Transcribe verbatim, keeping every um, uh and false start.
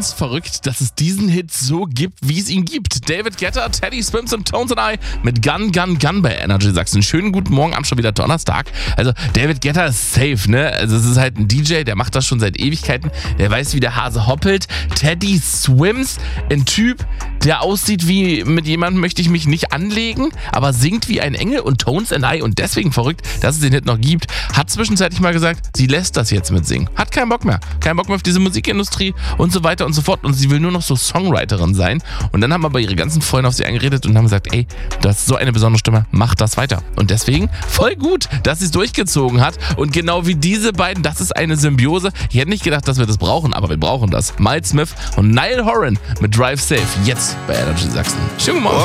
ganz verrückt, dass es diesen Hit so gibt, wie es ihn gibt. David Guetta, Teddy Swims und Tones and I mit Gun, Gun, Gun bei Energy Sachsen. Schönen guten Morgen, am schon wieder Donnerstag. Also David Guetta ist safe, ne? Also es ist halt ein D J, der macht das schon seit Ewigkeiten. Der weiß, wie der Hase hoppelt. Teddy Swims, ein Typ, der aussieht wie mit jemandem möchte ich mich nicht anlegen, aber singt wie ein Engel. Und Tones and I, und deswegen verrückt, dass es den Hit noch gibt, hat zwischenzeitlich mal gesagt, sie lässt das jetzt mit singen. Hat keinen Bock mehr. Keinen Bock mehr auf diese Musikindustrie und so weiter und so fort. Und sie will nur noch so Songwriterin sein. Und dann haben aber ihre ganzen Freunde auf sie eingeredet und haben gesagt, ey, du hast so eine besondere Stimme, mach das weiter. Und deswegen voll gut, dass sie es durchgezogen hat. Und genau wie diese beiden, das ist eine Symbiose. Ich hätte nicht gedacht, dass wir das brauchen, aber wir brauchen das. Miles Smith und Niall Horan mit Drive Safe. Jetzt bei Energy Sachsen. Schönen Morgen.